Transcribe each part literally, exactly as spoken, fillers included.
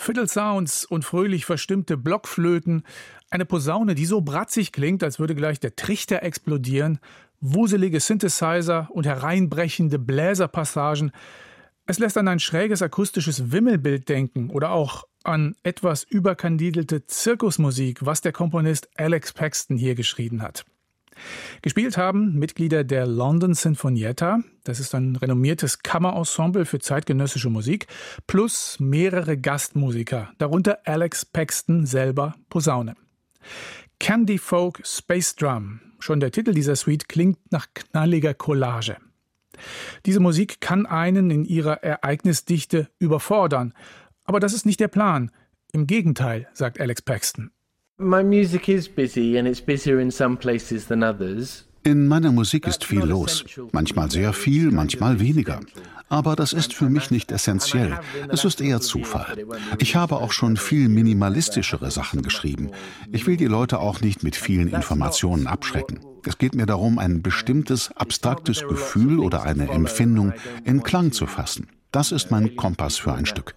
Fiddle-Sounds und fröhlich verstimmte Blockflöten, eine Posaune, die so bratzig klingt, als würde gleich der Trichter explodieren, wuselige Synthesizer und hereinbrechende Bläserpassagen. Es lässt an ein schräges akustisches Wimmelbild denken oder auch an etwas überkandidelte Zirkusmusik, was der Komponist Alex Paxton hier geschrieben hat. Gespielt haben Mitglieder der London Sinfonietta, das ist ein renommiertes Kammerensemble für zeitgenössische Musik, plus mehrere Gastmusiker, darunter Alex Paxton selber Posaune. Candy Folk Space Drum, schon der Titel dieser Suite klingt nach knalliger Collage. Diese Musik kann einen in ihrer Ereignisdichte überfordern, aber das ist nicht der Plan. Im Gegenteil, sagt Alex Paxton. My music is busy and it's busier in some places than others. In meiner Musik ist viel los. Manchmal sehr viel, manchmal weniger. Aber das ist für mich nicht essentiell. Es ist eher Zufall. Ich habe auch schon viel minimalistischere Sachen geschrieben. Ich will die Leute auch nicht mit vielen Informationen abschrecken. Es geht mir darum, ein bestimmtes, abstraktes Gefühl oder eine Empfindung in Klang zu fassen. Das ist mein Kompass für ein Stück.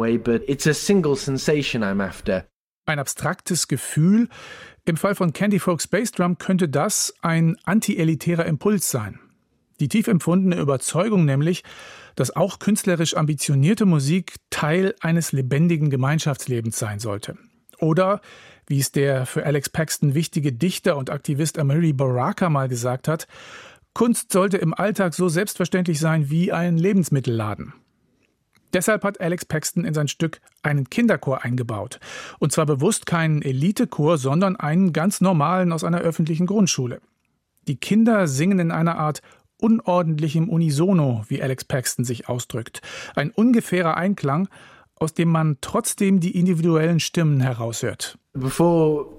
Ein abstraktes Gefühl. Im Fall von Candy Folk Space Drum könnte das ein anti-elitärer Impuls sein. Die tief empfundene Überzeugung nämlich, dass auch künstlerisch ambitionierte Musik Teil eines lebendigen Gemeinschaftslebens sein sollte. Oder, wie es der für Alex Paxton wichtige Dichter und Aktivist Amiri Baraka mal gesagt hat, Kunst sollte im Alltag so selbstverständlich sein wie ein Lebensmittelladen. Deshalb hat Alex Paxton in sein Stück einen Kinderchor eingebaut. Und zwar bewusst keinen Elitechor, sondern einen ganz normalen aus einer öffentlichen Grundschule. Die Kinder singen in einer Art unordentlichem Unisono, wie Alex Paxton sich ausdrückt. Ein ungefährer Einklang, aus dem man trotzdem die individuellen Stimmen heraushört. Bevor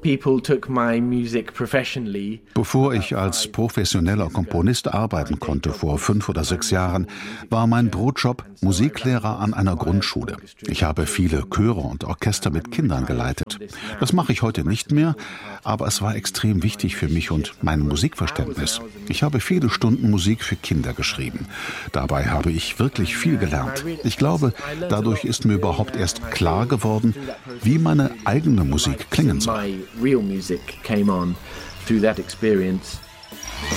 ich als professioneller Komponist arbeiten konnte vor fünf oder sechs Jahren, war mein Brotjob Musiklehrer an einer Grundschule. Ich habe viele Chöre und Orchester mit Kindern geleitet. Das mache ich heute nicht mehr, aber es war extrem wichtig für mich und mein Musikverständnis. Ich habe viele Stunden Musik für Kinder geschrieben. Dabei habe ich wirklich viel gelernt. Ich glaube, dadurch ist mir überhaupt erst klar geworden, wie meine eigene Musik klingen soll. My real music came on through that experience.